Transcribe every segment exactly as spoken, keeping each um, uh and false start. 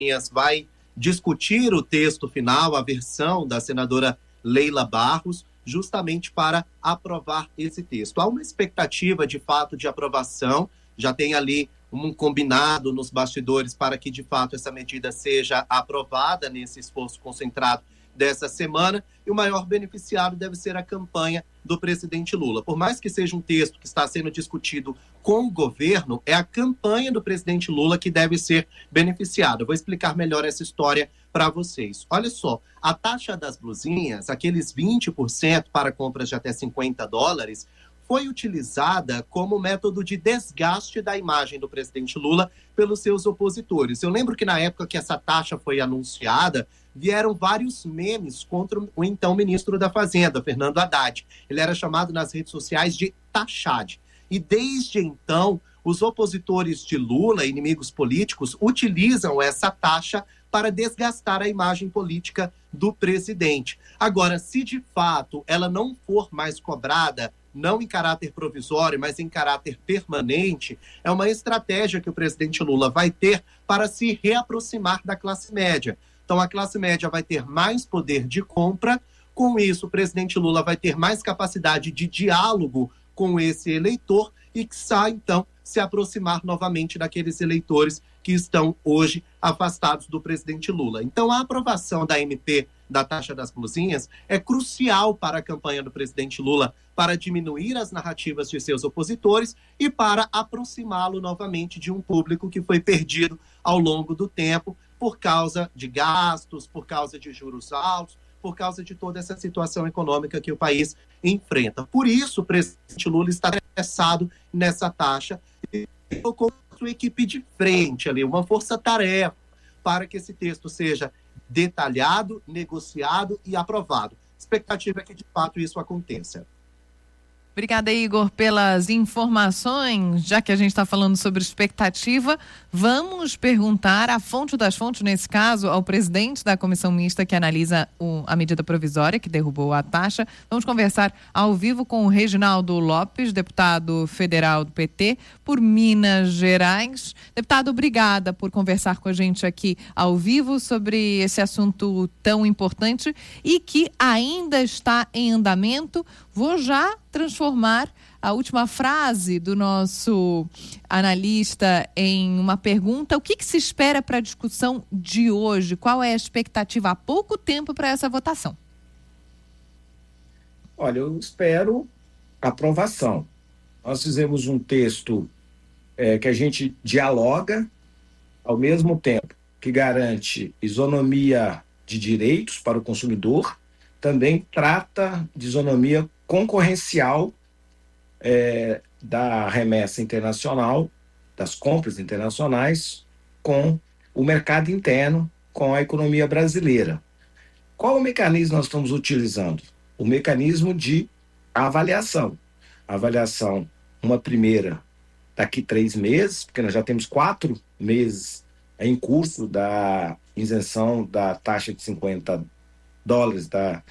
vai discutir o texto final, a versão da senadora Leila Barros, justamente para aprovar esse texto. Há uma expectativa, de fato, de aprovação, já tem ali um combinado nos bastidores para que, de fato, essa medida seja aprovada nesse esforço concentrado dessa semana, e o maior beneficiário deve ser a campanha do presidente Lula. Por mais que seja um texto que está sendo discutido com o governo, é a campanha do presidente Lula que deve ser beneficiada. Eu vou explicar melhor essa história para vocês. Olha só, a taxa das blusinhas, aqueles vinte por cento para compras de até cinquenta dólares, foi utilizada como método de desgaste da imagem do presidente Lula pelos seus opositores. Eu lembro que na época que essa taxa foi anunciada, vieram vários memes contra o então ministro da Fazenda, Fernando Haddad. Ele era chamado nas redes sociais de Taxade. E desde então, os opositores de Lula, inimigos políticos, utilizam essa taxa para desgastar a imagem política do presidente. Agora, se de fato ela não for mais cobrada, não em caráter provisório, mas em caráter permanente, é uma estratégia que o presidente Lula vai ter para se reaproximar da classe média. Então, a classe média vai ter mais poder de compra. Com isso, o presidente Lula vai ter mais capacidade de diálogo com esse eleitor e que sai, então, se aproximar novamente daqueles eleitores que estão hoje afastados do presidente Lula. Então, a aprovação da M P da taxa das blusinhas é crucial para a campanha do presidente Lula, para diminuir as narrativas de seus opositores e para aproximá-lo novamente de um público que foi perdido ao longo do tempo por causa de gastos, por causa de juros altos, por causa de toda essa situação econômica que o país enfrenta. Por isso, o presidente Lula está interessado nessa taxa e colocou sua equipe de frente ali, uma força-tarefa para que esse texto seja detalhado, negociado e aprovado. A expectativa é que, de fato, isso aconteça. Obrigada, Igor, pelas informações. Já que a gente está falando sobre expectativa, vamos perguntar a fonte das fontes, nesse caso, ao presidente da comissão mista que analisa o, a medida provisória que derrubou a taxa. Vamos conversar ao vivo com o Reginaldo Lopes, deputado federal do P T por Minas Gerais. Deputado, obrigada por conversar com a gente aqui ao vivo sobre esse assunto tão importante e que ainda está em andamento. Vou já transformar a última frase do nosso analista em uma pergunta. O que, que se espera para a discussão de hoje? Qual é a expectativa? Há pouco tempo para essa votação. Olha, eu espero aprovação. Nós fizemos um texto é, que a gente dialoga, ao mesmo tempo que garante isonomia de direitos para o consumidor, também trata de isonomia concorrencial é, da remessa internacional, das compras internacionais, com o mercado interno, com a economia brasileira. Qual o mecanismo nós estamos utilizando? O mecanismo de avaliação. Avaliação, uma primeira daqui três meses, porque nós já temos quatro meses em curso da isenção da taxa de cinquenta dólares da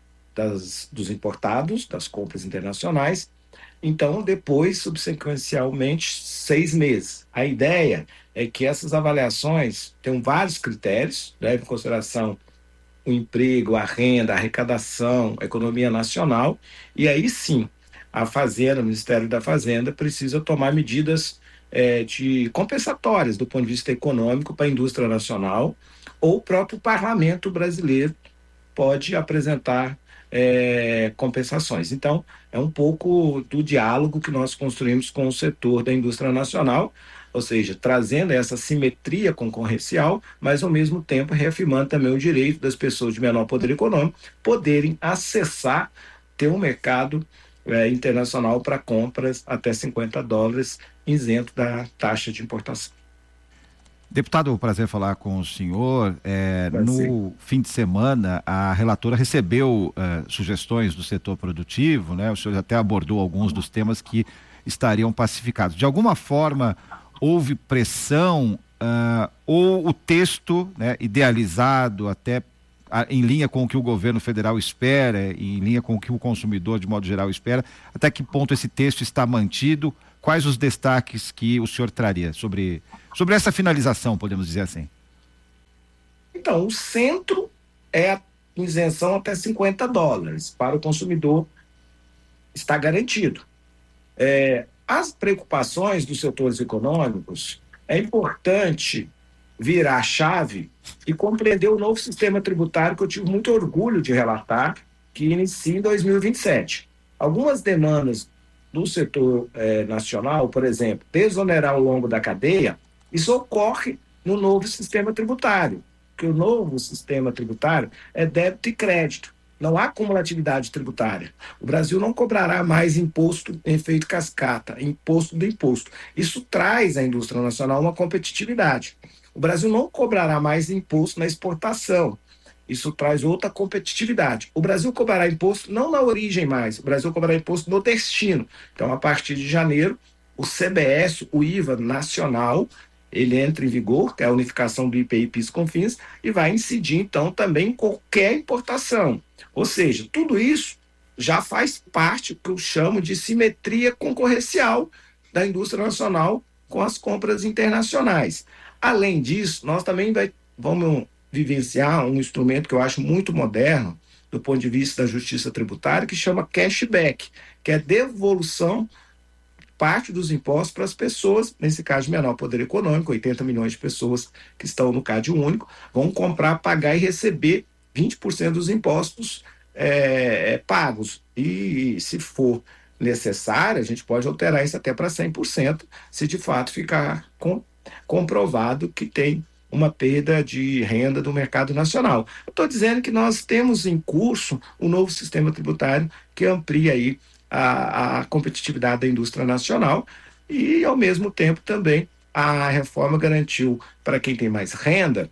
Das, dos importados, das compras internacionais. Então, depois, subsequencialmente, seis meses. A ideia é que essas avaliações tenham vários critérios, levem em consideração o emprego, a renda, a arrecadação, a economia nacional, e aí sim, a Fazenda, o Ministério da Fazenda, precisa tomar medidas é, de compensatórias do ponto de vista econômico para a indústria nacional, ou o próprio parlamento brasileiro pode apresentar É, compensações. Então, é um pouco do diálogo que nós construímos com o setor da indústria nacional, ou seja, trazendo essa simetria concorrencial, mas ao mesmo tempo reafirmando também o direito das pessoas de menor poder econômico poderem acessar, ter um mercado é, internacional para compras até cinquenta dólares isento da taxa de importação. Deputado, é um prazer falar com o senhor. É, no fim de semana, a relatora recebeu é, sugestões do setor produtivo, né? O senhor até abordou alguns dos temas que estariam pacificados. De alguma forma, houve pressão uh, ou o texto, né, idealizado até a, em linha com o que o governo federal espera, em linha com o que o consumidor, de modo geral, espera, até que ponto esse texto está mantido? Quais os destaques que o senhor traria sobre, sobre essa finalização, podemos dizer assim? Então, o centro é a isenção até cinquenta dólares para o consumidor, está garantido. É, as preocupações dos setores econômicos, é importante virar a chave e compreender o novo sistema tributário que eu tive muito orgulho de relatar, que inicia em dois mil e vinte e sete. Algumas demandas do setor eh, nacional, por exemplo, desonerar ao longo da cadeia, isso ocorre no novo sistema tributário, que o novo sistema tributário é débito e crédito. Não há cumulatividade tributária. O Brasil não cobrará mais imposto em efeito cascata, imposto do imposto. Isso traz à indústria nacional uma competitividade. O Brasil não cobrará mais imposto na exportação. Isso traz outra competitividade. O Brasil cobrará imposto não na origem mais, o Brasil cobrará imposto no destino. Então, a partir de janeiro, o C B S, o I V A nacional, ele entra em vigor, que é a unificação do I P I, PIS, COFINS, e vai incidir, então, também em qualquer importação. Ou seja, tudo isso já faz parte do que eu chamo de simetria concorrencial da indústria nacional com as compras internacionais. Além disso, nós também vai, vamos vivenciar um instrumento que eu acho muito moderno do ponto de vista da justiça tributária, que chama cashback, que é devolução parte dos impostos para as pessoas, nesse caso de menor poder econômico, oitenta milhões de pessoas que estão no Cade Único, vão comprar, pagar e receber vinte por cento dos impostos é, pagos. E se for necessário, a gente pode alterar isso até para cem por cento, se de fato ficar com, comprovado que tem uma perda de renda do mercado nacional. Eu estou dizendo que nós temos em curso um novo sistema tributário que amplia aí a, a competitividade da indústria nacional e, ao mesmo tempo, também a reforma garantiu para quem tem mais renda,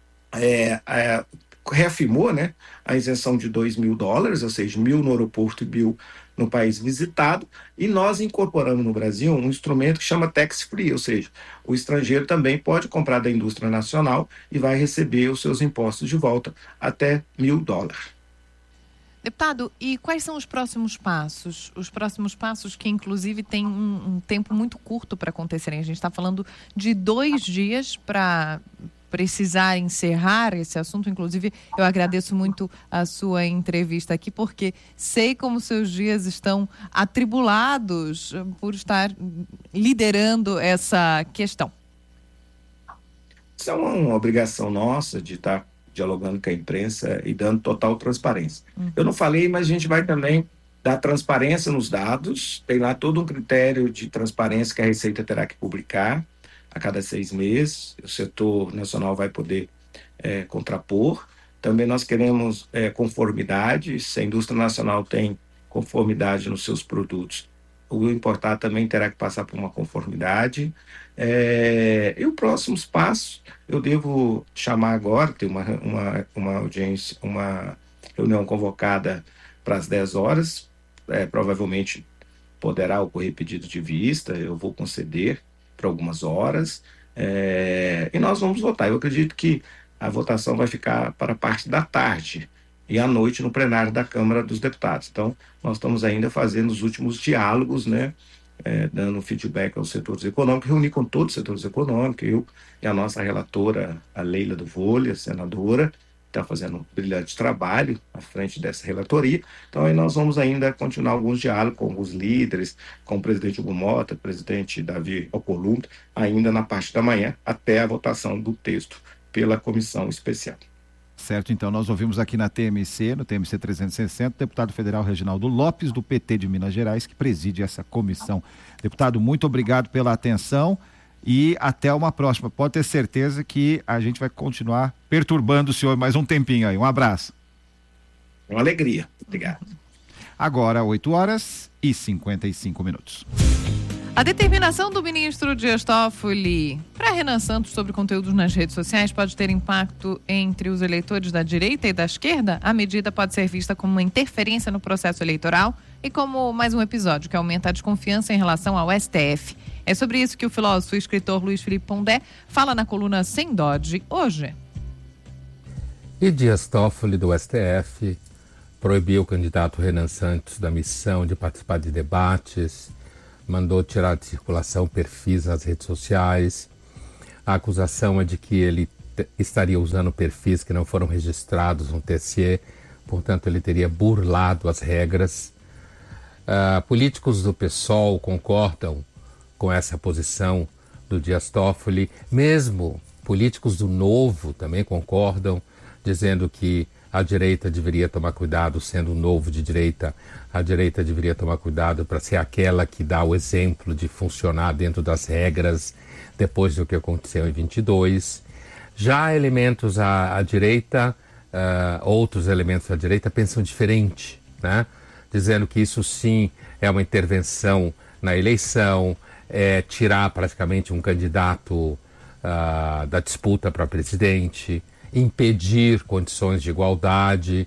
é, é, reafirmou, né, a isenção de dois mil dólares, ou seja, mil no aeroporto e mil no país visitado, e nós incorporamos no Brasil um instrumento que chama tax free, ou seja, o estrangeiro também pode comprar da indústria nacional e vai receber os seus impostos de volta até mil dólares. Deputado, e quais são os próximos passos? Os próximos passos que, inclusive, têm um, um tempo muito curto para acontecerem. A gente está falando de dois dias para precisar encerrar esse assunto. Inclusive, eu agradeço muito a sua entrevista aqui, porque sei como seus dias estão atribulados por estar liderando essa questão. Isso é uma obrigação nossa de estar dialogando com a imprensa e dando total transparência. Uhum. Eu não falei, mas a gente vai também dar transparência nos dados. Tem lá todo um critério de transparência que a Receita terá que publicar a cada seis meses. O setor nacional vai poder é, contrapor. Também nós queremos é, conformidade. Se a indústria nacional tem conformidade nos seus produtos, o importado também terá que passar por uma conformidade. É, e os próximos passos, eu devo chamar agora, tem uma, uma, uma audiência, uma reunião convocada para as dez horas, é, provavelmente poderá ocorrer pedido de vista, eu vou conceder para algumas horas, é, e nós vamos votar. Eu acredito que a votação vai ficar para a parte da tarde e à noite no plenário da Câmara dos Deputados. Então, nós estamos ainda fazendo os últimos diálogos, né, é, dando feedback aos setores econômicos, reunir com todos os setores econômicos, eu e a nossa relatora, a Leila do Vôlei, a senadora, está fazendo um brilhante trabalho à frente dessa relatoria. Então, aí nós vamos ainda continuar alguns diálogos com alguns líderes, com o presidente Hugo Mota, o presidente Davi Alcolumbre, ainda na parte da manhã, até a votação do texto pela comissão especial. Certo, então nós ouvimos aqui na T M C, no T M C trezentos e sessenta, o deputado federal Reginaldo Lopes, do P T de Minas Gerais, que preside essa comissão. Deputado, muito obrigado pela atenção e até uma próxima. Pode ter certeza que a gente vai continuar perturbando o senhor mais um tempinho aí. Um abraço. Uma alegria. Obrigado. Agora, oito horas e cinquenta e cinco minutos. A determinação do ministro Dias Toffoli para Renan Santos sobre conteúdos nas redes sociais pode ter impacto entre os eleitores da direita e da esquerda? A medida pode ser vista como uma interferência no processo eleitoral e como mais um episódio que aumenta a desconfiança em relação ao S T F. É sobre isso que o filósofo e escritor Luiz Felipe Pondé fala na coluna Sem Dó de hoje. E Dias Toffoli, do S T F, proibiu o candidato Renan Santos da missão de participar de debates, mandou tirar de circulação perfis nas redes sociais. A acusação é de que ele te, estaria usando perfis que não foram registrados no T S E, portanto ele teria burlado as regras. Uh, políticos do PSOL concordam com essa posição do Dias Toffoli, mesmo políticos do Novo também concordam, dizendo que a direita deveria tomar cuidado, sendo o Novo de direita, a direita deveria tomar cuidado para ser aquela que dá o exemplo de funcionar dentro das regras depois do que aconteceu em vinte e dois. Já elementos à, à direita, uh, outros elementos à direita pensam diferente, né? Dizendo que isso sim é uma intervenção na eleição, é tirar praticamente um candidato uh, da disputa para presidente, impedir condições de igualdade.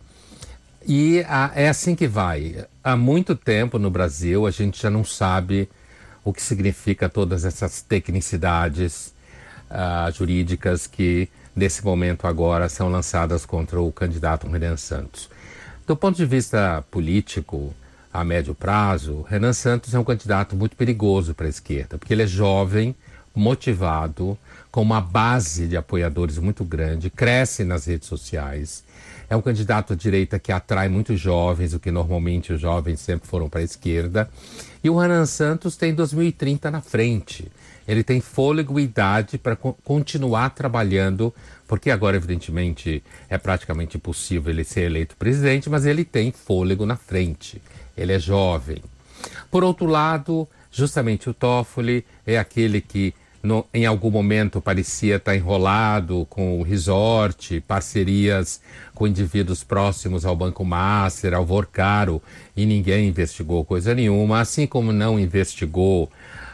E ah, é assim que vai. Há muito tempo no Brasil a gente já não sabe o que significa todas essas tecnicidades ah, jurídicas que nesse momento agora são lançadas contra o candidato Renan Santos. Do ponto de vista político, a médio prazo, Renan Santos é um candidato muito perigoso para a esquerda, porque ele é jovem, motivado, com uma base de apoiadores muito grande, cresce nas redes sociais, é um candidato à direita que atrai muitos jovens, o que normalmente os jovens sempre foram para a esquerda, e o Renan Santos tem dois mil e trinta na frente. Ele tem fôlego e idade para co- continuar trabalhando, porque agora, evidentemente, é praticamente impossível ele ser eleito presidente, mas ele tem fôlego na frente. Ele é jovem. Por outro lado, justamente o Toffoli é aquele que no, em algum momento parecia estar enrolado com o resort, parcerias com indivíduos próximos ao Banco Master, ao Vorcaro, e ninguém investigou coisa nenhuma, assim como não investigou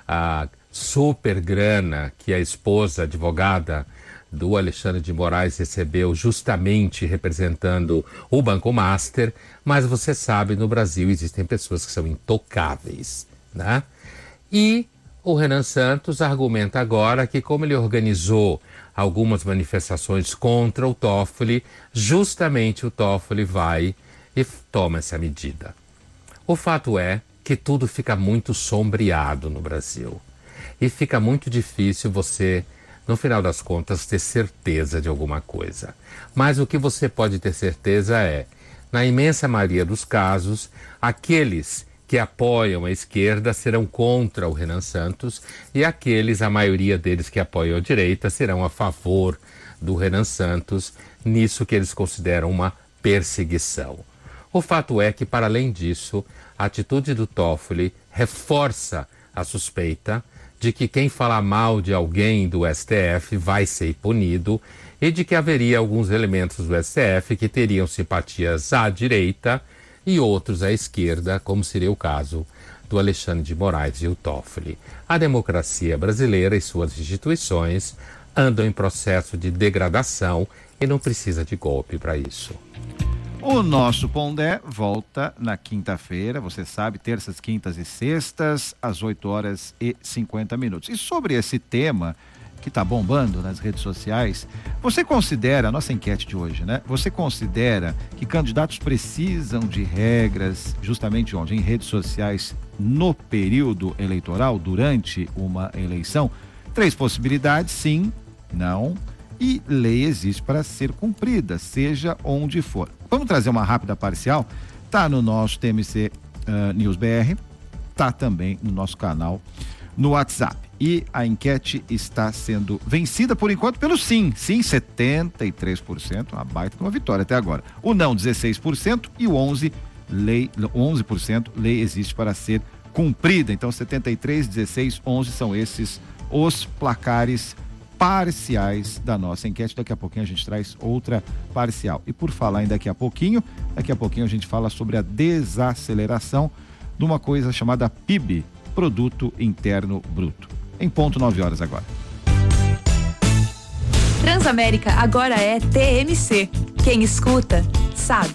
a super grana que a esposa advogada do Alexandre de Moraes recebeu justamente representando o Banco Master, mas você sabe, no Brasil existem pessoas que são intocáveis, né? E o Renan Santos argumenta agora que, como ele organizou algumas manifestações contra o Toffoli, justamente o Toffoli vai e toma essa medida. O fato é que tudo fica muito sombreado no Brasil e fica muito difícil você, no final das contas, ter certeza de alguma coisa. Mas o que você pode ter certeza é, na imensa maioria dos casos, aqueles que apoiam a esquerda serão contra o Renan Santos e aqueles, a maioria deles que apoiam a direita, serão a favor do Renan Santos, nisso que eles consideram uma perseguição. O fato é que, para além disso, a atitude do Toffoli reforça a suspeita de que quem falar mal de alguém do S T F vai ser punido e de que haveria alguns elementos do S T F que teriam simpatias à direita e outros à esquerda, como seria o caso do Alexandre de Moraes e o Toffoli. A democracia brasileira e suas instituições andam em processo de degradação e não precisa de golpe para isso. O nosso Pondé volta na quinta-feira, você sabe, terças, quintas e sextas, às oito horas e cinquenta minutos. E sobre esse tema que está bombando nas redes sociais, você considera, a nossa enquete de hoje, né? Você considera que candidatos precisam de regras justamente onde? Em redes sociais no período eleitoral, durante uma eleição? Três possibilidades, sim, não, e lei existe para ser cumprida, seja onde for. Vamos trazer uma rápida parcial, tá no nosso T M C uh, News B R, tá também no nosso canal no WhatsApp. E a enquete está sendo vencida por enquanto pelo sim. Sim, setenta e três por cento, uma baita uma vitória até agora. O não, dezesseis por cento e o onze por cento lei existe para ser cumprida. Então, setenta e três, dezesseis, onze são esses os placares parciais da nossa enquete. Daqui a pouquinho a gente traz outra parcial. E por falar em daqui a pouquinho, daqui a pouquinho a gente fala sobre a desaceleração de uma coisa chamada P I B, Produto Interno Bruto. Em ponto, nove horas agora. Transamérica agora é T M C. Quem escuta, sabe.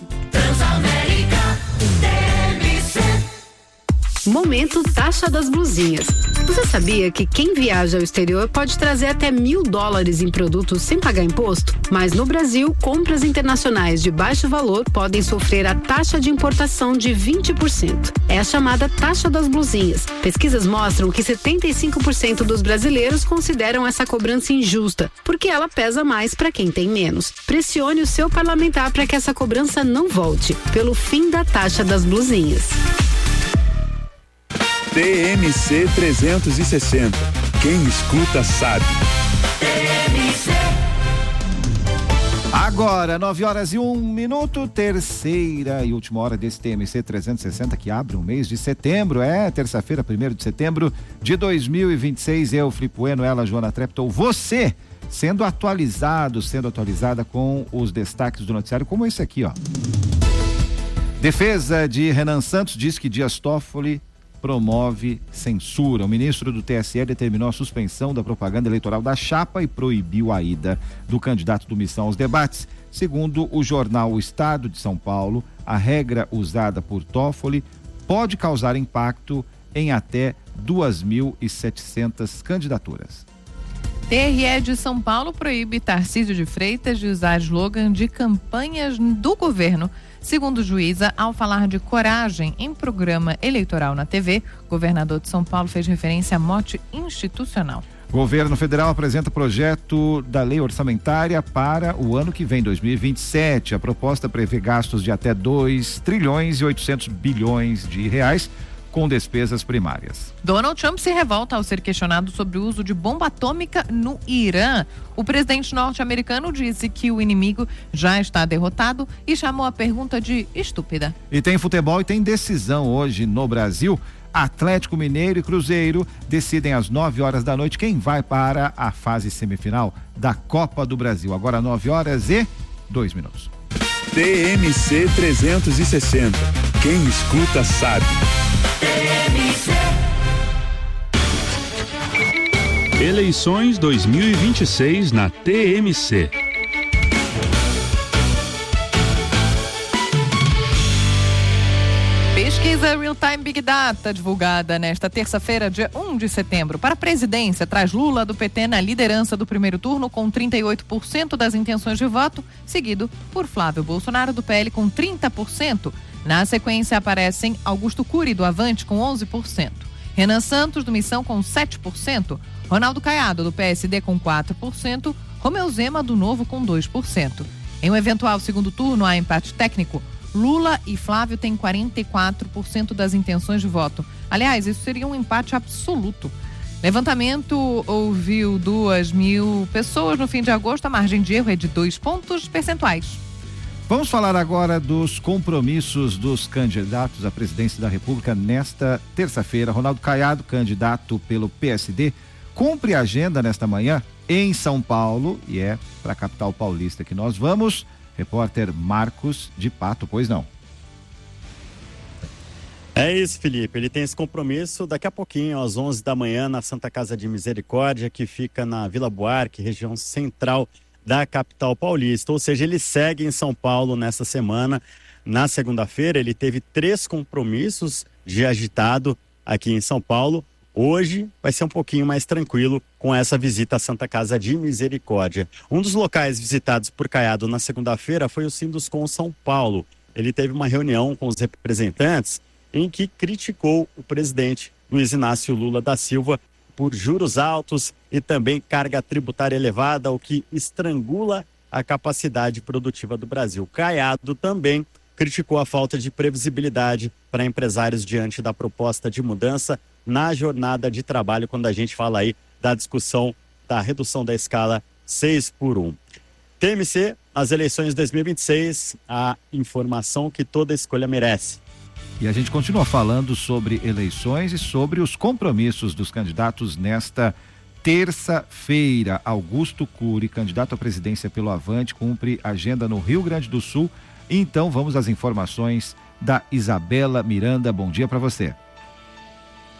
Transamérica, T M C. Momento Taxa das Blusinhas. Você sabia que quem viaja ao exterior pode trazer até mil dólares em produtos sem pagar imposto? Mas no Brasil, compras internacionais de baixo valor podem sofrer a taxa de importação de vinte por cento. É a chamada taxa das blusinhas. Pesquisas mostram que setenta e cinco por cento dos brasileiros consideram essa cobrança injusta, porque ela pesa mais para quem tem menos. Pressione o seu parlamentar para que essa cobrança não volte, pelo fim da taxa das blusinhas. T M C trezentos e sessenta. Quem escuta sabe. Agora, nove horas e um minuto, terceira e última hora desse T M C trezentos e sessenta que abre o mês de setembro. É terça-feira, primeiro de setembro de dois mil e vinte e seis. Eu, Felipe Bueno, ela, Joana Treptow, você sendo atualizado, sendo atualizada com os destaques do noticiário, como esse aqui, ó. Defesa de Renan Santos diz que Dias Toffoli promove censura. O ministro do T S E determinou a suspensão da propaganda eleitoral da chapa e proibiu a ida do candidato do Missão aos debates. Segundo o jornal O Estado de São Paulo, a regra usada por Toffoli pode causar impacto em até duas mil e setecentas candidaturas. T R E de São Paulo proíbe Tarcísio de Freitas de usar slogan de campanhas do governo. Segundo juíza, ao falar de coragem em programa eleitoral na T V, o governador de São Paulo fez referência a mote institucional. O governo federal apresenta projeto da lei orçamentária para o ano que vem, dois mil e vinte e sete. A proposta prevê gastos de até dois trilhões e oitocentos bilhões de reais com despesas primárias. Donald Trump se revolta ao ser questionado sobre o uso de bomba atômica no Irã. O presidente norte-americano disse que o inimigo já está derrotado e chamou a pergunta de estúpida. E tem futebol e tem decisão hoje no Brasil. Atlético Mineiro e Cruzeiro decidem às nove horas da noite quem vai para a fase semifinal da Copa do Brasil. Agora nove horas e dois minutos. T M C trezentos e sessenta. Quem escuta sabe. Eleições dois mil e vinte e seis na T M C. Pesquisa Real Time Big Data, divulgada nesta terça-feira, dia um de setembro, para a presidência, traz Lula do P T na liderança do primeiro turno com trinta e oito por cento das intenções de voto, seguido por Flávio Bolsonaro do P L com trinta por cento. Na sequência aparecem Augusto Cury do Avante com onze por cento, Renan Santos do Missão com sete por cento, Ronaldo Caiado do P S D com quatro por cento, Romeu Zema do Novo com dois por cento. Em um eventual segundo turno há empate técnico. Lula e Flávio têm quarenta e quatro por cento das intenções de voto. Aliás, isso seria um empate absoluto. Levantamento ouviu duas mil pessoas no fim de agosto, a margem de erro é de dois pontos percentuais. Vamos falar agora dos compromissos dos candidatos à presidência da República nesta terça-feira. Ronaldo Caiado, candidato pelo P S D, cumpre a agenda nesta manhã em São Paulo e é para a capital paulista que nós vamos. Repórter Marcos de Pato, pois não. É isso, Felipe. Ele tem esse compromisso daqui a pouquinho, às onze da manhã, na Santa Casa de Misericórdia, que fica na Vila Buarque, região central da capital paulista. Ou seja, ele segue em São Paulo nessa semana. Na segunda-feira, ele teve três compromissos de agitado aqui em São Paulo. Hoje vai ser um pouquinho mais tranquilo com essa visita à Santa Casa de Misericórdia. Um dos locais visitados por Caiado na segunda-feira foi o Sinduscom São Paulo. Ele teve uma reunião com os representantes em que criticou o presidente Luiz Inácio Lula da Silva por juros altos e também carga tributária elevada, o que estrangula a capacidade produtiva do Brasil. Caiado também criticou a falta de previsibilidade para empresários diante da proposta de mudança na jornada de trabalho, quando a gente fala aí da discussão da redução da escala seis por um. T M C, as eleições de dois mil e vinte e seis, a informação que toda escolha merece. E a gente continua falando sobre eleições e sobre os compromissos dos candidatos nesta terça-feira. Augusto Cury, candidato à presidência pelo Avante, cumpre agenda no Rio Grande do Sul. Então vamos às informações da Isabela Miranda. Bom dia para você.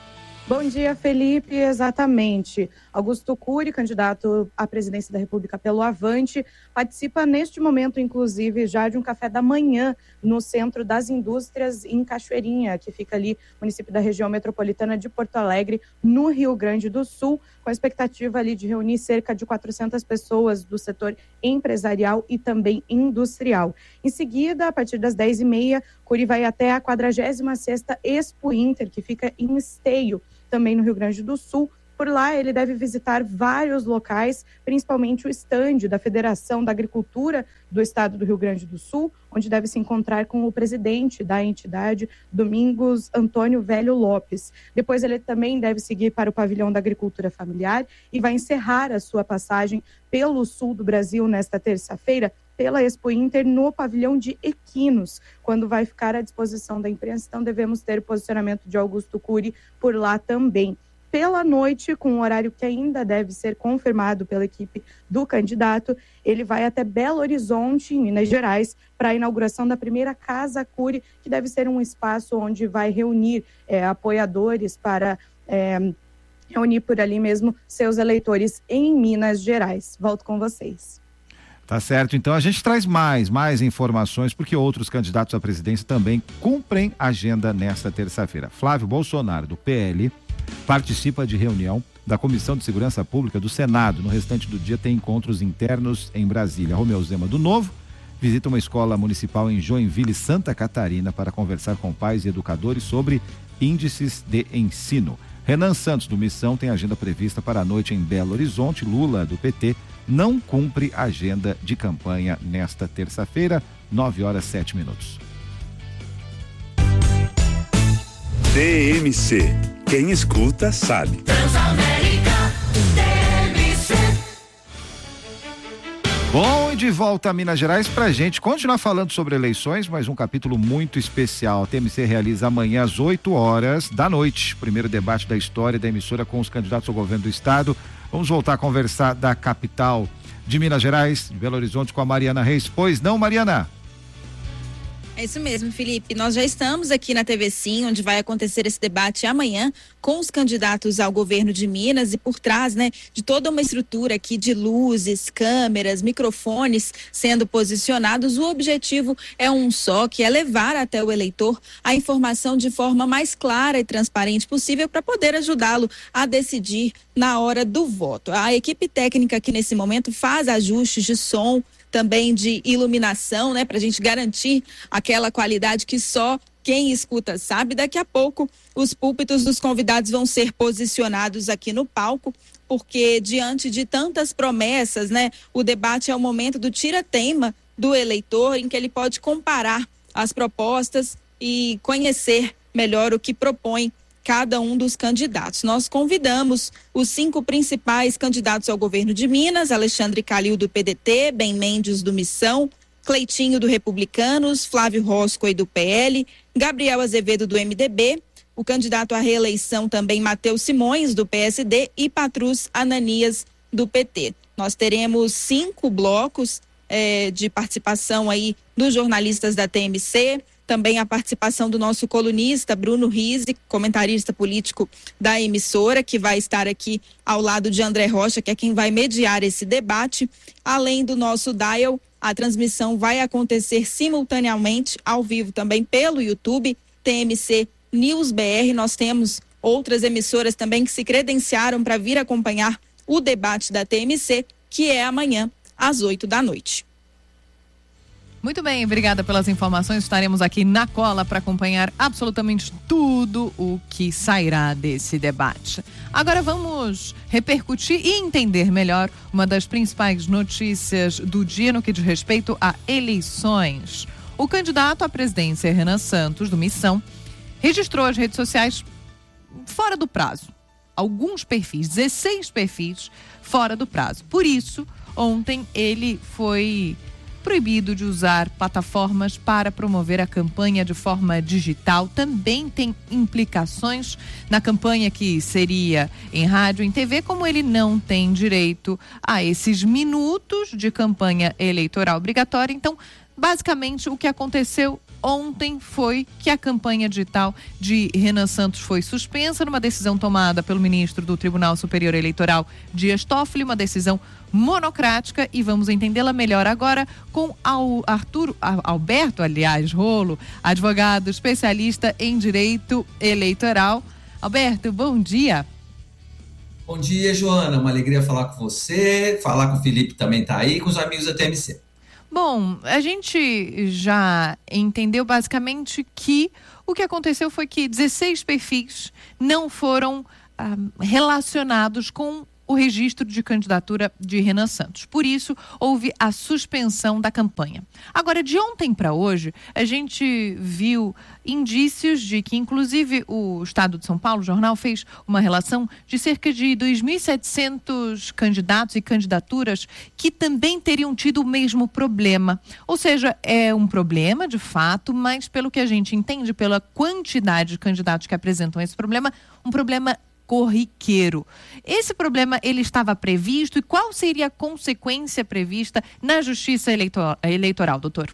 Bom dia, Felipe. Exatamente. Augusto Cury, candidato à presidência da República pelo Avante, participa neste momento, inclusive, já de um café da manhã no Centro das Indústrias em Cachoeirinha, que fica ali, município da região metropolitana de Porto Alegre, no Rio Grande do Sul, com a expectativa ali de reunir cerca de quatrocentas pessoas do setor empresarial e também industrial. Em seguida, a partir das dez e meia, Cury vai até a quadragésima sexta Expo Inter, que fica em Esteio, também no Rio Grande do Sul. Por lá, ele deve visitar vários locais, principalmente o estande da Federação da Agricultura do Estado do Rio Grande do Sul, onde deve se encontrar com o presidente da entidade, Domingos Antônio Velho Lopes. Depois, ele também deve seguir para o Pavilhão da Agricultura Familiar e vai encerrar a sua passagem pelo sul do Brasil nesta terça-feira, pela Expo Inter no pavilhão de Equinos, quando vai ficar à disposição da imprensa. Então, devemos ter o posicionamento de Augusto Cury por lá também. Pela noite, com um horário que ainda deve ser confirmado pela equipe do candidato, ele vai até Belo Horizonte, em Minas Gerais, para a inauguração da primeira Casa Cury, que deve ser um espaço onde vai reunir é, apoiadores para é, reunir por ali mesmo seus eleitores em Minas Gerais. Volto com vocês. Tá certo, então a gente traz mais, mais informações, porque outros candidatos à presidência também cumprem agenda nesta terça-feira. Flávio Bolsonaro, do P L, participa de reunião da Comissão de Segurança Pública do Senado. No restante do dia tem encontros internos em Brasília. Romeu Zema, do Novo, visita uma escola municipal em Joinville, Santa Catarina, para conversar com pais e educadores sobre índices de ensino. Renan Santos, do Missão, tem agenda prevista para a noite em Belo Horizonte. Lula, do P T, não cumpre agenda de campanha nesta terça-feira, nove horas e sete minutos. T M C. Quem escuta sabe. Transamérica, T M C. Bom, e de volta a Minas Gerais pra gente continuar falando sobre eleições, mas um capítulo muito especial. A T M C realiza amanhã às oito horas da noite, primeiro debate da história da emissora com os candidatos ao governo do estado. Vamos voltar a conversar da capital de Minas Gerais, de Belo Horizonte, com a Mariana Reis. Pois não, Mariana? É isso mesmo, Felipe. Nós já estamos aqui na T V Sim, onde vai acontecer esse debate amanhã com os candidatos ao governo de Minas e por trás, né, de toda uma estrutura aqui de luzes, câmeras, microfones sendo posicionados. O objetivo é um só, que é levar até o eleitor a informação de forma mais clara e transparente possível para poder ajudá-lo a decidir na hora do voto. A equipe técnica aqui nesse momento faz ajustes de som, também de iluminação, né, para a gente garantir aquela qualidade que só quem escuta sabe. Daqui a pouco os púlpitos dos convidados vão ser posicionados aqui no palco, porque diante de tantas promessas, né, o debate é o momento do tira-teima do eleitor, em que ele pode comparar as propostas e conhecer melhor o que propõe cada um dos candidatos. Nós convidamos os cinco principais candidatos ao governo de Minas: Alexandre Calil, do P D T, Ben Mendes, do Missão, Cleitinho, do Republicanos, Flávio Roscoe, do P L, Gabriel Azevedo, do M D B, o candidato à reeleição também Matheus Simões, do P S D, e Patrus Ananias, do P T. Nós teremos cinco blocos eh, de participação aí dos jornalistas da T M C, também a participação do nosso colunista Bruno Rizzi, comentarista político da emissora, que vai estar aqui ao lado de André Rocha, que é quem vai mediar esse debate. Além do nosso dial, a transmissão vai acontecer simultaneamente, ao vivo também pelo YouTube, T M C News B R. Nós temos outras emissoras também que se credenciaram para vir acompanhar o debate da T M C, que é amanhã, às oito da noite. Muito bem, obrigada pelas informações. Estaremos aqui na cola para acompanhar absolutamente tudo o que sairá desse debate. Agora vamos repercutir e entender melhor uma das principais notícias do dia no que diz respeito a eleições. O candidato à presidência, Renan Santos, do Missão, registrou as redes sociais fora do prazo. Alguns perfis, dezesseis perfis fora do prazo. Por isso, ontem ele foi proibido de usar plataformas para promover a campanha de forma digital. Também tem implicações na campanha que seria em rádio, em T V, como ele não tem direito a esses minutos de campanha eleitoral obrigatória. Então, basicamente o que aconteceu ontem foi que a campanha digital de Renan Santos foi suspensa numa decisão tomada pelo ministro do Tribunal Superior Eleitoral, Dias Toffoli, uma decisão monocrática, e vamos entendê-la melhor agora com Arthur Alberto, aliás, Rolo, advogado especialista em direito eleitoral. Alberto, bom dia. Bom dia, Joana, uma alegria falar com você, falar com o Felipe também tá aí, com os amigos da T M C. Bom, a gente já entendeu basicamente que o que aconteceu foi que dezesseis perfis não foram ah, relacionados com o registro de candidatura de Renan Santos. Por isso, houve a suspensão da campanha. Agora, de ontem para hoje, a gente viu indícios de que, inclusive, o Estado de São Paulo, o jornal, fez uma relação de cerca de dois mil e setecentos candidatos e candidaturas que também teriam tido o mesmo problema. Ou seja, é um problema, de fato, mas pelo que a gente entende, pela quantidade de candidatos que apresentam esse problema, um problema corriqueiro. Esse problema, ele estava previsto, e qual seria a consequência prevista na Justiça Eleitoral, eleitoral doutor?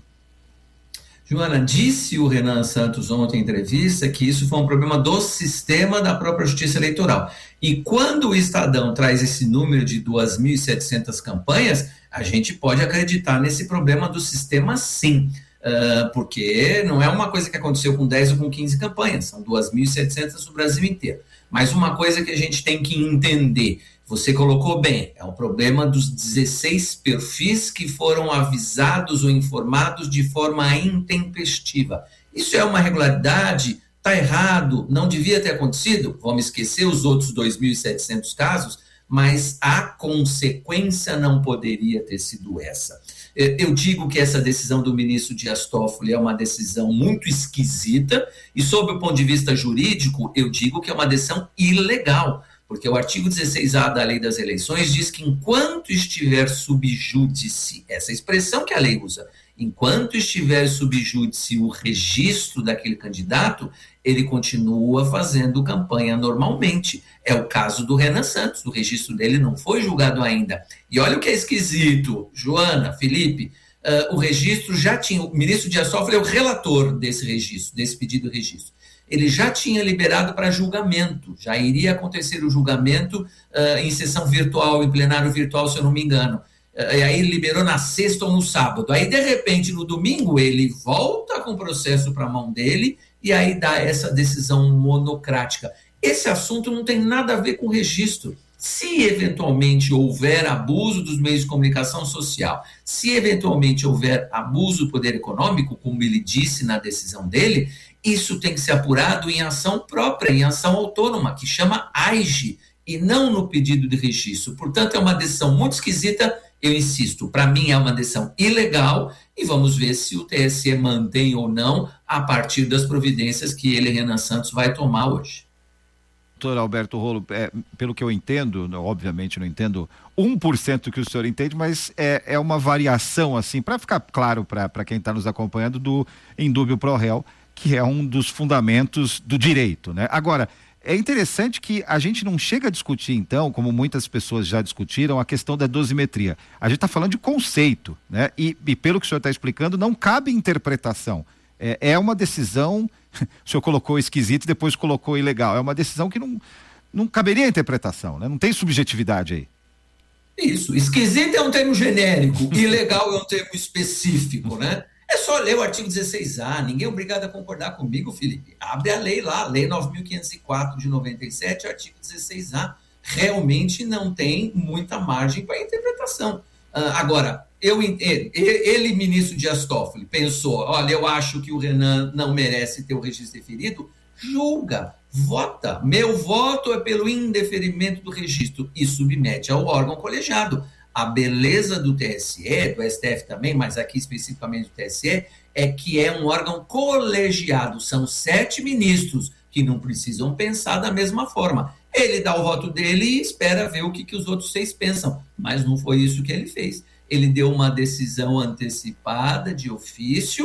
Joana, disse o Renan Santos ontem em entrevista que isso foi um problema do sistema da própria Justiça Eleitoral. E quando o Estadão traz esse número de duas mil e setecentas campanhas, a gente pode acreditar nesse problema do sistema, sim. Uh, porque não é uma coisa que aconteceu com dez ou com quinze campanhas, são duas mil e setecentas no Brasil inteiro. Mas uma coisa que a gente tem que entender, você colocou bem, é o problema dos dezesseis perfis que foram avisados ou informados de forma intempestiva. Isso é uma irregularidade? Está errado? Não devia ter acontecido? Vamos esquecer os outros dois mil e setecentos casos, mas a consequência não poderia ter sido essa. Eu digo que essa decisão do ministro Dias Toffoli é uma decisão muito esquisita e, sob o ponto de vista jurídico, eu digo que é uma decisão ilegal, porque o artigo dezesseis A da Lei das Eleições diz que enquanto estiver sub júdice, essa expressão que a lei usa, enquanto estiver sub júdice o registro daquele candidato, ele continua fazendo campanha normalmente. É o caso do Renan Santos, o registro dele não foi julgado ainda. E olha o que é esquisito, Joana, Felipe, uh, o registro já tinha, o ministro Dias Toffoli é o relator desse registro, desse pedido de registro. Ele já tinha liberado para julgamento, já iria acontecer o julgamento uh, em sessão virtual, em plenário virtual, se eu não me engano. Uh, e aí ele liberou na sexta ou no sábado. Aí, de repente, no domingo, ele volta com o processo para a mão dele e aí dá essa decisão monocrática. Esse assunto não tem nada a ver com registro. Se eventualmente houver abuso dos meios de comunicação social, se eventualmente houver abuso do poder econômico, como ele disse na decisão dele, isso tem que ser apurado em ação própria, em ação autônoma, que chama A I G, e não no pedido de registro. Portanto, é uma decisão muito esquisita, eu insisto, para mim é uma decisão ilegal, e vamos ver se o T S E mantém ou não a partir das providências que ele, Renan Santos, vai tomar hoje. Doutor Alberto Rolo, é, pelo que eu entendo, obviamente não entendo um por cento que o senhor entende, mas é, é uma variação, assim, para ficar claro para quem está nos acompanhando, do indúbio pro réu, que é um dos fundamentos do direito, né? Agora, é interessante que a gente não chega a discutir, então, como muitas pessoas já discutiram, a questão da dosimetria. A gente está falando de conceito, né? E, e pelo que o senhor está explicando, não cabe interpretação. É, é uma decisão, o senhor colocou esquisito e depois colocou ilegal. É uma decisão que não, não caberia interpretação, né? Não tem subjetividade aí. Isso, esquisito é um termo genérico, ilegal é um termo específico, né? É só ler o artigo dezesseis A, ninguém é obrigado a concordar comigo, Felipe. Abre a lei lá, lei nove mil quinhentos e quatro de noventa e sete, artigo dezesseis A. Realmente não tem muita margem para interpretação. Uh, agora, eu, ele, ele, ministro Dias Toffoli, pensou, olha, eu acho que o Renan não merece ter o registro deferido, julga, vota. Meu voto é pelo indeferimento do registro e submete ao órgão colegiado. A beleza do T S E, do S T F também, mas aqui especificamente do T S E, é que é um órgão colegiado. São sete ministros que não precisam pensar da mesma forma. Ele dá o voto dele e espera ver o que, que os outros seis pensam. Mas não foi isso que ele fez. Ele deu uma decisão antecipada, de ofício,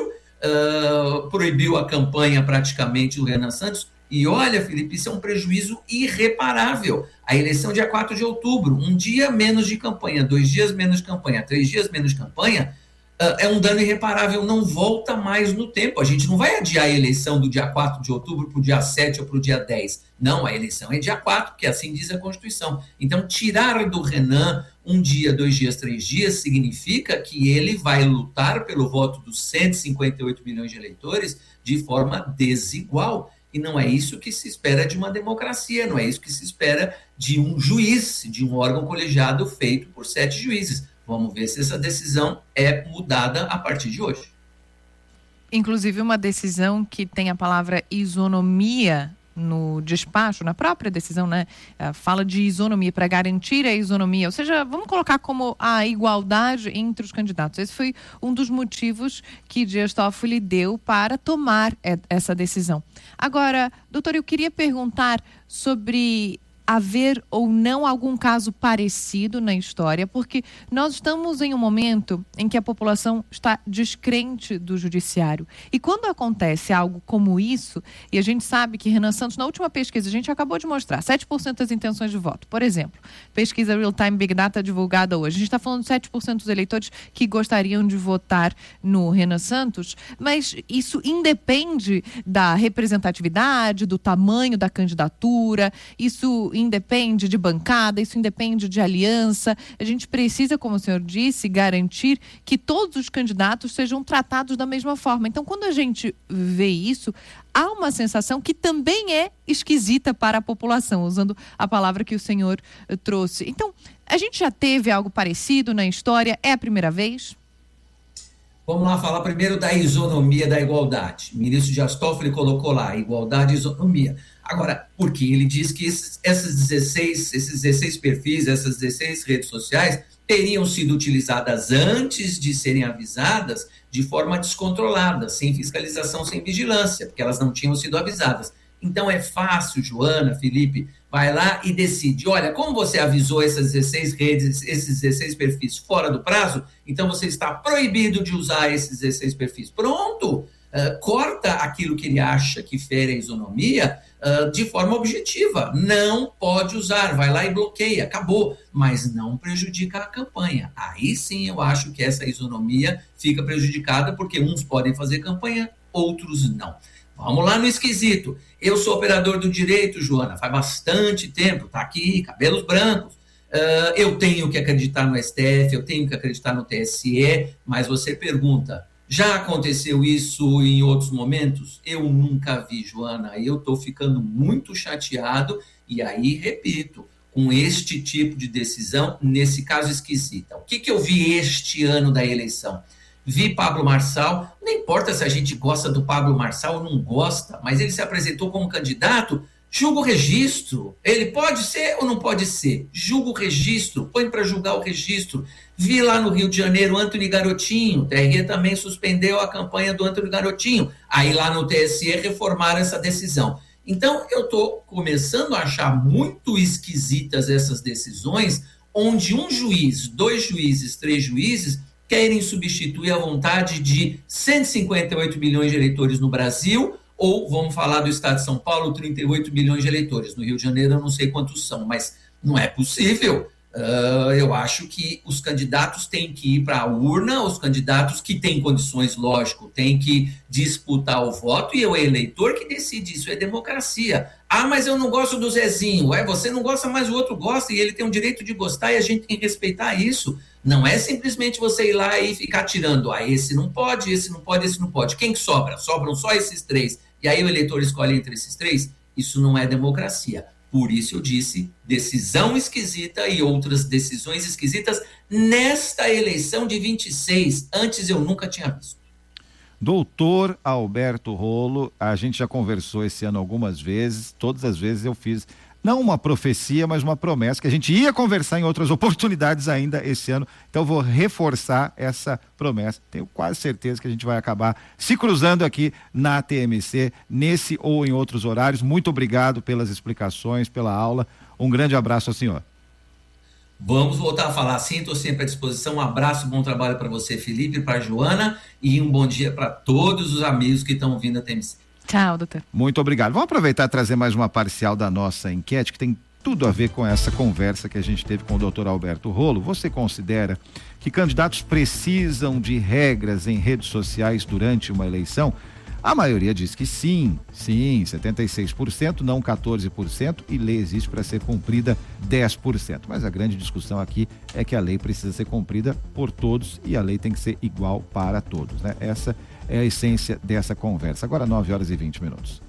uh, proibiu a campanha praticamente do Renan Santos. E olha, Felipe, isso é um prejuízo irreparável. A eleição dia quatro de outubro, um dia menos de campanha, dois dias menos de campanha, três dias menos de campanha, uh, é um dano irreparável, não volta mais no tempo. A gente não vai adiar a eleição do dia quatro de outubro para o dia sete ou para o dia dez. Não, a eleição é dia quatro, porque assim diz a Constituição. Então, tirar do Renan um dia, dois dias, três dias, significa que ele vai lutar pelo voto dos cento e cinquenta e oito milhões de eleitores de forma desigual. E não é isso que se espera de uma democracia, não é isso que se espera de um juiz, de um órgão colegiado feito por sete juízes. Vamos ver se essa decisão é mudada a partir de hoje. Inclusive uma decisão que tem a palavra isonomia no despacho, na própria decisão, né? Fala de isonomia, para garantir a isonomia, ou seja, vamos colocar como a igualdade entre os candidatos. Esse foi um dos motivos que Dias Toffoli deu para tomar essa decisão. Agora, doutor, eu queria perguntar sobre haver ou não algum caso parecido na história, porque nós estamos em um momento em que a população está descrente do judiciário. E quando acontece algo como isso, e a gente sabe que Renan Santos, na última pesquisa, a gente acabou de mostrar, sete por cento das intenções de voto. Por exemplo, pesquisa Real Time Big Data divulgada hoje. A gente está falando de sete por cento dos eleitores que gostariam de votar no Renan Santos, mas isso independe da representatividade, do tamanho da candidatura, isso independe de bancada, isso independe de aliança. A gente precisa, como o senhor disse, garantir que todos os candidatos sejam tratados da mesma forma. Então, quando a gente vê isso, há uma sensação que também é esquisita para a população, usando a palavra que o senhor uh, trouxe. Então, a gente já teve algo parecido na história? É a primeira vez? Vamos lá falar primeiro da isonomia da igualdade. O ministro Dias Toffoli colocou lá, igualdade e isonomia. Agora, por que ele diz que esses, essas dezesseis, esses dezesseis perfis, essas dezesseis redes sociais teriam sido utilizadas antes de serem avisadas de forma descontrolada, sem fiscalização, sem vigilância, porque elas não tinham sido avisadas. Então é fácil, Joana, Felipe, vai lá e decide, olha, como você avisou essas dezesseis redes, esses dezesseis perfis fora do prazo, então você está proibido de usar esses dezesseis perfis. Pronto! Uh, corta aquilo que ele acha que fere a isonomia uh, de forma objetiva. Não pode usar, vai lá e bloqueia, acabou. Mas não prejudica a campanha. Aí sim eu acho que essa isonomia fica prejudicada, porque uns podem fazer campanha, outros não. Vamos lá no esquisito. Eu sou operador do direito, Joana, faz bastante tempo, tá aqui, cabelos brancos. Uh, eu tenho que acreditar no S T F, eu tenho que acreditar no T S E, mas você pergunta, já aconteceu isso em outros momentos? Eu nunca vi, Joana. Eu estou ficando muito chateado e aí, repito, com este tipo de decisão, nesse caso esquisita. O que, que eu vi este ano da eleição? Vi Pablo Marçal, não importa se a gente gosta do Pablo Marçal ou não gosta, mas ele se apresentou como candidato, julga o registro. Ele pode ser ou não pode ser? Julga o registro, põe para julgar o registro. Vi lá no Rio de Janeiro Antony Garotinho, o T R E também suspendeu a campanha do Antony Garotinho. Aí lá no T S E reformaram essa decisão. Então eu estou começando a achar muito esquisitas essas decisões, onde um juiz, dois juízes, três juízes querem substituir a vontade de cento e cinquenta e oito milhões de eleitores no Brasil, ou vamos falar do estado de São Paulo, trinta e oito milhões de eleitores. No Rio de Janeiro eu não sei quantos são, mas não é possível. Uh, eu acho que os candidatos têm que ir para a urna, os candidatos que têm condições, lógico, têm que disputar o voto e é o eleitor que decide, isso é democracia. Ah, mas eu não gosto do Zezinho. É, você não gosta, mas o outro gosta e ele tem o direito de gostar e a gente tem que respeitar isso. Não é simplesmente você ir lá e ficar tirando, ah, esse não pode, esse não pode, esse não pode. Quem que sobra? Sobram só esses três. E aí o eleitor escolhe entre esses três? Isso não é democracia. Por isso eu disse, decisão esquisita e outras decisões esquisitas nesta eleição de vinte e seis. Antes eu nunca tinha visto. Doutor Alberto Rolo, a gente já conversou esse ano algumas vezes, todas as vezes eu fiz, não uma profecia, mas uma promessa, que a gente ia conversar em outras oportunidades ainda esse ano, então vou reforçar essa promessa, tenho quase certeza que a gente vai acabar se cruzando aqui na T M C, nesse ou em outros horários. Muito obrigado pelas explicações, pela aula, um grande abraço ao senhor. Vamos voltar a falar assim, estou sempre à disposição. Um abraço, bom trabalho para você, Felipe, para a Joana, e um bom dia para todos os amigos que estão vindo a T M C. Tchau, doutor. Muito obrigado. Vamos aproveitar e trazer mais uma parcial da nossa enquete, que tem tudo a ver com essa conversa que a gente teve com o doutor Alberto Rolo. Você considera que candidatos precisam de regras em redes sociais durante uma eleição? A maioria diz que sim, sim, setenta e seis por cento, não quatorze por cento, e lei existe para ser cumprida dez por cento. Mas a grande discussão aqui é que a lei precisa ser cumprida por todos e a lei tem que ser igual para todos, né? Essa é a essência dessa conversa. Agora nove horas e vinte minutos.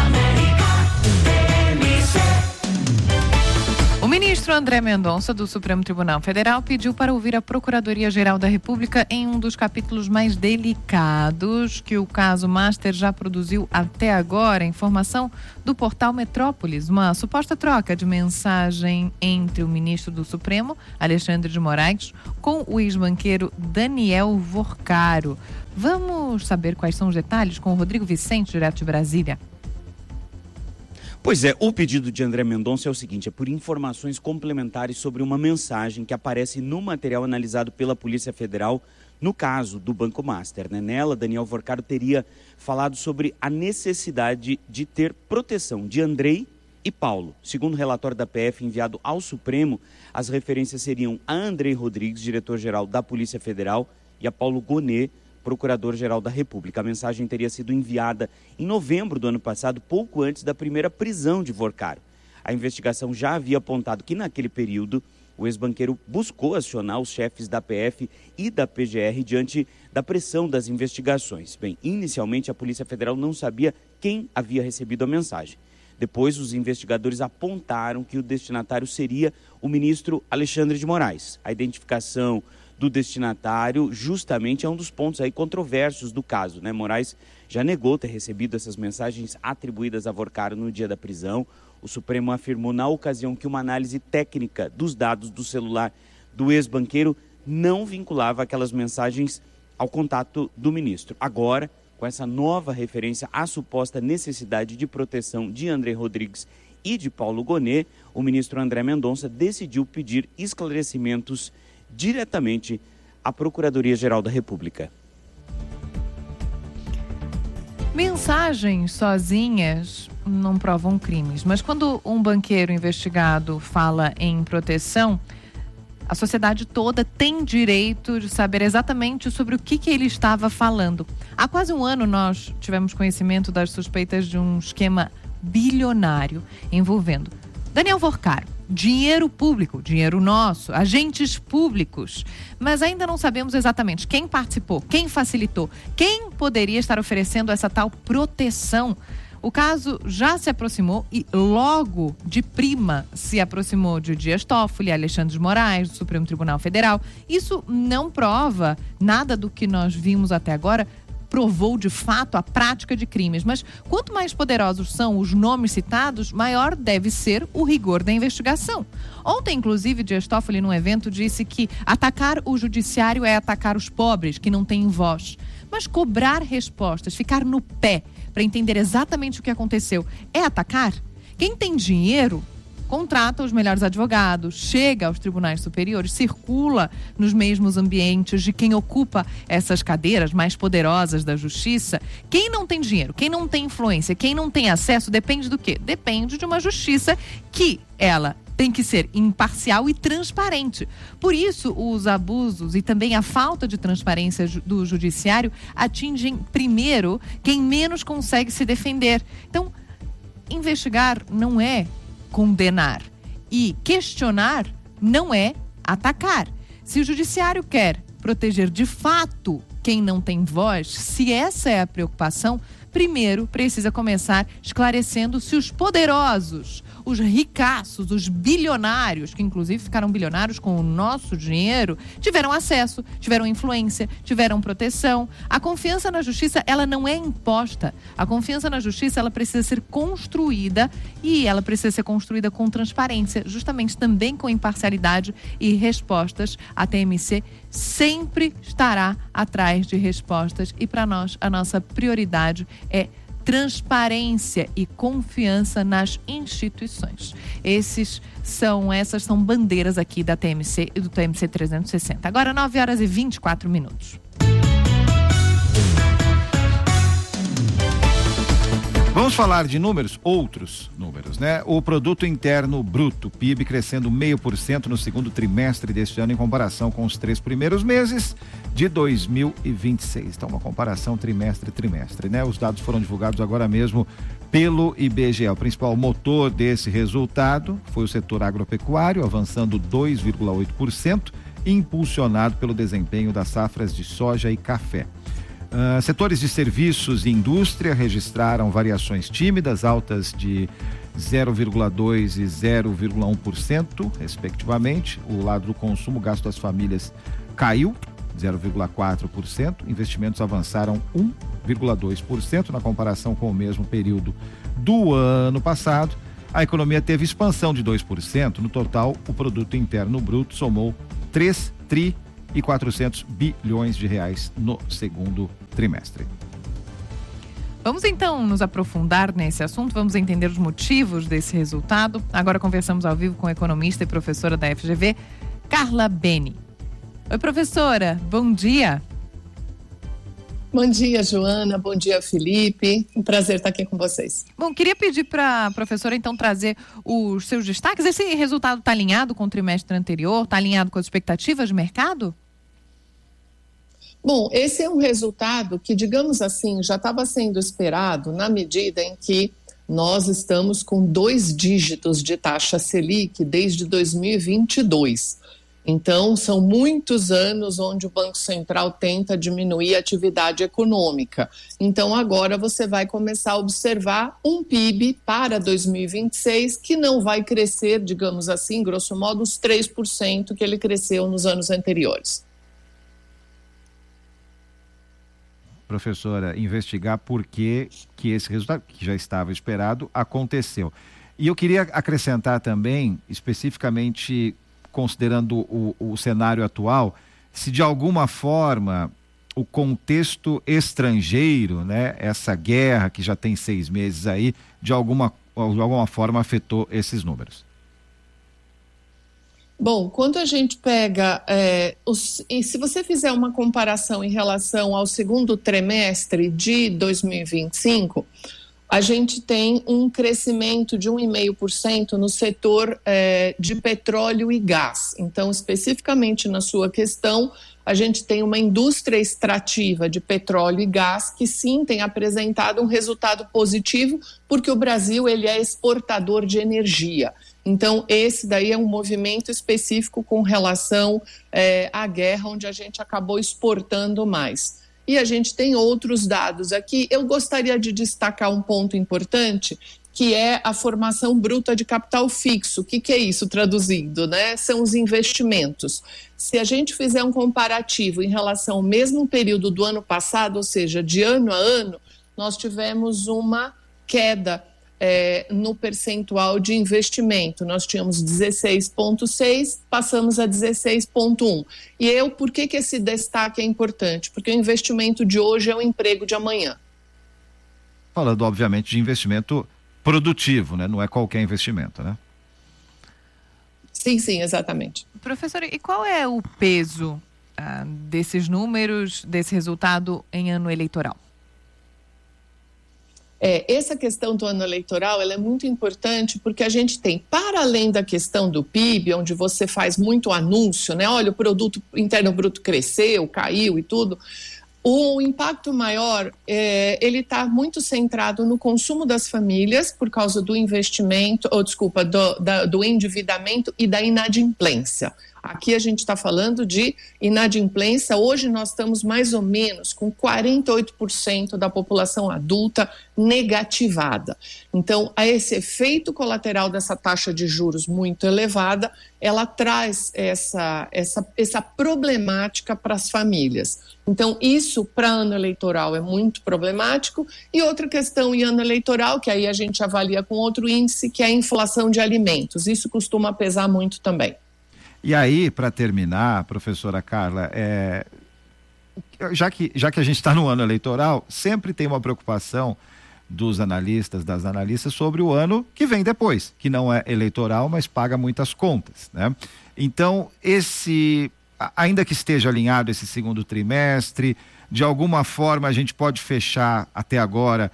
O ministro André Mendonça, do Supremo Tribunal Federal, pediu para ouvir a Procuradoria-Geral da República em um dos capítulos mais delicados que o caso Master já produziu até agora. Informação do portal Metrópolis, uma suposta troca de mensagem entre o ministro do Supremo, Alexandre de Moraes, com o ex-banqueiro Daniel Vorcaro. Vamos saber quais são os detalhes com o Rodrigo Vicente, direto de Brasília. Pois é, o pedido de André Mendonça é o seguinte: é por informações complementares sobre uma mensagem que aparece no material analisado pela Polícia Federal no caso do Banco Master, né? Nela, Daniel Vorcaro teria falado sobre a necessidade de ter proteção de Andrei e Paulo. Segundo o relatório da P F enviado ao Supremo, as referências seriam a Andrei Rodrigues, diretor-geral da Polícia Federal, e a Paulo Gonet, Procurador-Geral da República. A mensagem teria sido enviada em novembro do ano passado, pouco antes da primeira prisão de Vorcaro. A investigação já havia apontado que, naquele período, o ex-banqueiro buscou acionar os chefes da P F e da P G R diante da pressão das investigações. Bem, inicialmente a Polícia Federal não sabia quem havia recebido a mensagem. Depois, os investigadores apontaram que o destinatário seria o ministro Alexandre de Moraes. A identificação do destinatário justamente é um dos pontos aí controversos do caso, né? Moraes já negou ter recebido essas mensagens atribuídas a Vorcaro no dia da prisão. O Supremo afirmou na ocasião que uma análise técnica dos dados do celular do ex-banqueiro não vinculava aquelas mensagens ao contato do ministro. Agora, com essa nova referência à suposta necessidade de proteção de André Rodrigues e de Paulo Gonet, o ministro André Mendonça decidiu pedir esclarecimentos diretamente à Procuradoria-Geral da República. Mensagens sozinhas não provam crimes, mas quando um banqueiro investigado fala em proteção, a sociedade toda tem direito de saber exatamente sobre o que, que ele estava falando. Há quase um ano nós tivemos conhecimento das suspeitas de um esquema bilionário envolvendo Daniel Vorcaro. Dinheiro público, dinheiro nosso, agentes públicos. Mas ainda não sabemos exatamente quem participou, quem facilitou, quem poderia estar oferecendo essa tal proteção. O caso já se aproximou e logo de prima se aproximou de Dias Toffoli, Alexandre de Moraes, do Supremo Tribunal Federal. Isso não prova nada do que nós vimos até agora, provou de fato a prática de crimes, mas quanto mais poderosos são os nomes citados, maior deve ser o rigor da investigação. Ontem, inclusive, Dias Toffoli, num evento, disse que atacar o judiciário é atacar os pobres, que não têm voz. Mas cobrar respostas, ficar no pé para entender exatamente o que aconteceu, é atacar? Quem tem dinheiro contrata os melhores advogados, chega aos tribunais superiores, circula nos mesmos ambientes de quem ocupa essas cadeiras mais poderosas da justiça. Quem não tem dinheiro, quem não tem influência, quem não tem acesso, depende do quê? Depende de uma justiça que ela tem que ser imparcial e transparente. Por isso, os abusos e também a falta de transparência do judiciário atingem primeiro quem menos consegue se defender. Então, investigar não é condenar e questionar não é atacar. Se o judiciário quer proteger de fato quem não tem voz, se essa é a preocupação, primeiro precisa começar esclarecendo se os poderosos, os ricaços, os bilionários, que inclusive ficaram bilionários com o nosso dinheiro, tiveram acesso, tiveram influência, tiveram proteção. A confiança na justiça, ela não é imposta. A confiança na justiça, ela precisa ser construída e ela precisa ser construída com transparência, justamente também com imparcialidade e respostas. A T M C sempre estará atrás de respostas e para nós a nossa prioridade é transparência e confiança nas instituições. Esses são, essas são bandeiras aqui da T M C e do T M C trezentos e sessenta. Agora nove horas e vinte e quatro minutos. Bom Vamos falar de números, outros números, né? O produto interno bruto, P I B, crescendo meio por cento no segundo trimestre deste ano em comparação com os três primeiros meses de dois mil e vinte e seis. Então, uma comparação trimestre a trimestre, né? Os dados foram divulgados agora mesmo pelo I B G E. O principal motor desse resultado foi o setor agropecuário, avançando dois vírgula oito por cento, impulsionado pelo desempenho das safras de soja e café. Uh, setores de serviços e indústria registraram variações tímidas, altas de zero vírgula dois por cento e zero vírgula um por cento, respectivamente. O lado do consumo, gasto das famílias caiu zero vírgula quatro por cento, investimentos avançaram um vírgula dois por cento na comparação com o mesmo período do ano passado. A economia teve expansão de dois por cento. No total, o produto interno bruto somou três tri e quatrocentos bilhões de reais no segundo trimestre. Vamos então nos aprofundar nesse assunto, vamos entender os motivos desse resultado. Agora conversamos ao vivo com a economista e professora da F G V, Carla Beni. Oi, professora, bom dia. Bom dia, Joana, bom dia, Felipe. Um prazer estar aqui com vocês. Bom, queria pedir para a professora então trazer os seus destaques. Esse resultado está alinhado com o trimestre anterior? Está alinhado com as expectativas de mercado? Bom, esse é um resultado que, digamos assim, já estava sendo esperado na medida em que nós estamos com dois dígitos de taxa Selic desde dois mil e vinte e dois. Então, são muitos anos onde o Banco Central tenta diminuir a atividade econômica. Então, agora você vai começar a observar um P I B para dois mil e vinte e seis que não vai crescer, digamos assim, grosso modo, os três por cento que ele cresceu nos anos anteriores. Professora, investigar por que, que esse resultado, que já estava esperado, aconteceu. E eu queria acrescentar também, especificamente considerando o, o cenário atual, se de alguma forma o contexto estrangeiro, né, essa guerra que já tem seis meses aí, de alguma, de alguma forma afetou esses números. Bom, quando a gente pega, é, os, e se você fizer uma comparação em relação ao segundo trimestre de dois mil e vinte e cinco, a gente tem um crescimento de um vírgula cinco por cento no setor é, de petróleo e gás. Então, especificamente na sua questão, a gente tem uma indústria extrativa de petróleo e gás que sim tem apresentado um resultado positivo, porque o Brasil ele é exportador de energia. Então, esse daí é um movimento específico com relação é, à guerra, onde a gente acabou exportando mais. E a gente tem outros dados aqui. Eu gostaria de destacar um ponto importante, que é a formação bruta de capital fixo. O que, que é isso traduzindo, né? São os investimentos. Se a gente fizer um comparativo em relação ao mesmo período do ano passado, ou seja, de ano a ano, nós tivemos uma queda É, no percentual de investimento. Nós tínhamos dezesseis vírgula seis, passamos a dezesseis vírgula um. E eu, por que, que esse destaque é importante? Porque o investimento de hoje é o emprego de amanhã. Falando, obviamente, de investimento produtivo, né? Não é qualquer investimento, né? Sim, sim, exatamente. Professora, e qual é o peso ah, desses números, desse resultado em ano eleitoral? É, essa questão do ano eleitoral ela é muito importante porque a gente tem, para além da questão do P I B, onde você faz muito anúncio, né? Olha, o produto interno bruto cresceu, caiu e tudo. O impacto maior, é, ele está muito centrado no consumo das famílias por causa do investimento, ou desculpa, do, da, do endividamento e da inadimplência. Aqui a gente está falando de inadimplência. Hoje nós estamos mais ou menos com quarenta e oito por cento da população adulta negativada. Então, a esse efeito colateral dessa taxa de juros muito elevada, ela traz essa, essa, essa problemática para as famílias. Então, isso para ano eleitoral é muito problemático. E outra questão em ano eleitoral, que aí a gente avalia com outro índice, que é a inflação de alimentos. Isso costuma pesar muito também. E aí, para terminar, professora Carla, é, já, que, já que a gente está no ano eleitoral, sempre tem uma preocupação dos analistas, das analistas, sobre o ano que vem depois, que não é eleitoral, mas paga muitas contas, né? Então, esse, ainda que esteja alinhado esse segundo trimestre, de alguma forma a gente pode fechar até agora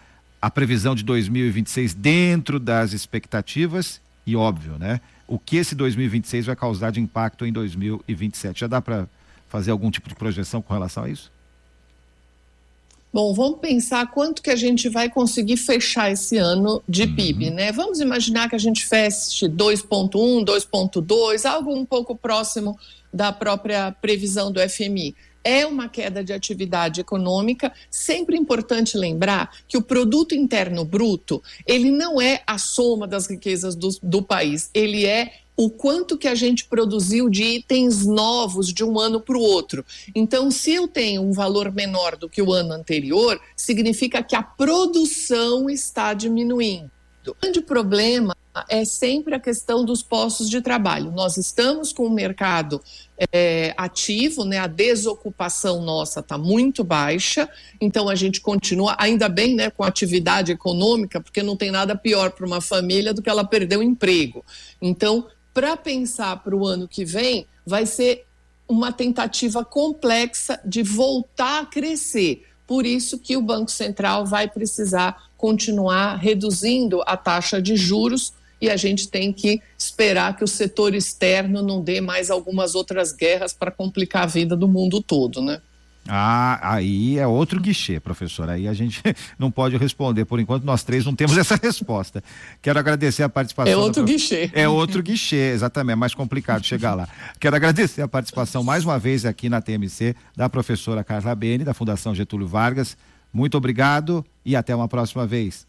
a previsão de dois mil e vinte e seis dentro das expectativas e, óbvio, né? O que esse dois mil e vinte e seis vai causar de impacto em dois mil e vinte e sete? Já dá para fazer algum tipo de projeção com relação a isso? Bom, vamos pensar quanto que a gente vai conseguir fechar esse ano de P I B, né? Vamos imaginar que a gente feche dois ponto um, dois ponto dois, algo um pouco próximo da própria previsão do F M I. É uma queda de atividade econômica. Sempre importante lembrar que o produto interno bruto, ele não é a soma das riquezas do, do país, ele é o quanto que a gente produziu de itens novos de um ano para o outro. Então, se eu tenho um valor menor do que o ano anterior, significa que a produção está diminuindo. O grande problema é sempre a questão dos postos de trabalho. Nós estamos com o mercado é, ativo, né? A desocupação nossa está muito baixa, então a gente continua, ainda bem, né, com atividade econômica, porque não tem nada pior para uma família do que ela perder o emprego. Então, para pensar para o ano que vem, vai ser uma tentativa complexa de voltar a crescer. Por isso que o Banco Central vai precisar continuar reduzindo a taxa de juros e a gente tem que esperar que o setor externo não dê mais algumas outras guerras para complicar a vida do mundo todo, né? Ah, aí é outro guichê, professor. Aí a gente não pode responder. Por enquanto, nós três não temos essa resposta. Quero agradecer a participação. É outro da... guichê. É outro guichê, exatamente. É mais complicado chegar lá. Quero agradecer a participação mais uma vez aqui na T M C da professora Carla Bene, da Fundação Getúlio Vargas. Muito obrigado e até uma próxima vez.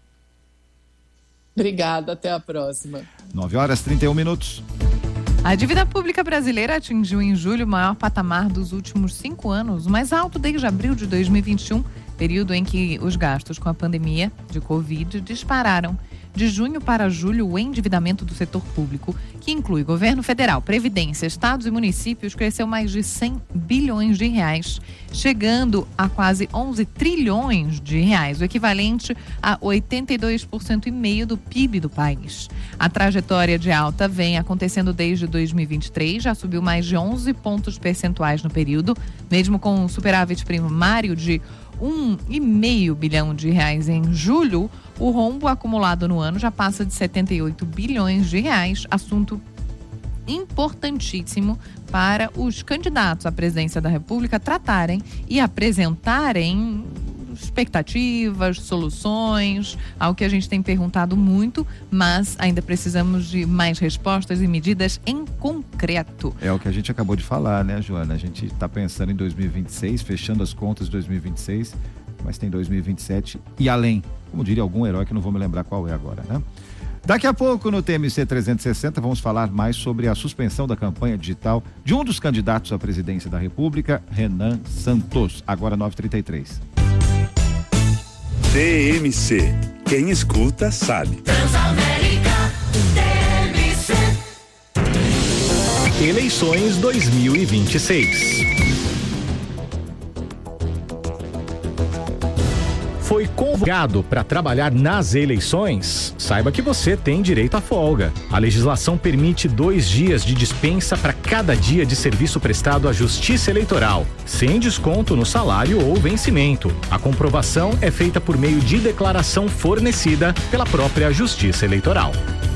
Obrigada, até a próxima. nove horas e trinta e um minutos. A dívida pública brasileira atingiu em julho o maior patamar dos últimos cinco anos, o mais alto desde abril de dois mil e vinte e um, período em que os gastos com a pandemia de Covid dispararam. De junho para julho, o endividamento do setor público, que inclui governo federal, previdência, estados e municípios, cresceu mais de cem bilhões de reais, chegando a quase onze trilhões de reais, o equivalente a oitenta e dois por cento e meio do P I B do país. A trajetória de alta vem acontecendo desde dois mil e vinte e três, já subiu mais de onze pontos percentuais no período, mesmo com um superávit primário de um vírgula cinco bilhão de reais em julho. O rombo acumulado no ano já passa de setenta e oito bilhões de reais, assunto importantíssimo para os candidatos à presidência da República tratarem e apresentarem expectativas, soluções, algo que a gente tem perguntado muito, mas ainda precisamos de mais respostas e medidas em concreto. É o que a gente acabou de falar, né, Joana? A gente está pensando em dois mil e vinte e seis, fechando as contas de dois mil e vinte e seis, mas tem dois mil e vinte e sete e além, como diria algum herói que não vou me lembrar qual é agora, né? Daqui a pouco no T M C trezentos e sessenta vamos falar mais sobre a suspensão da campanha digital de um dos candidatos à presidência da República, Renan Santos, agora nove e trinta e três. T M C, quem escuta sabe. Transamérica, T M C. Eleições dois mil e vinte e seis. Foi convocado para trabalhar nas eleições? Saiba que você tem direito à folga. A legislação permite dois dias de dispensa para cada dia de serviço prestado à Justiça Eleitoral, sem desconto no salário ou vencimento. A comprovação é feita por meio de declaração fornecida pela própria Justiça Eleitoral.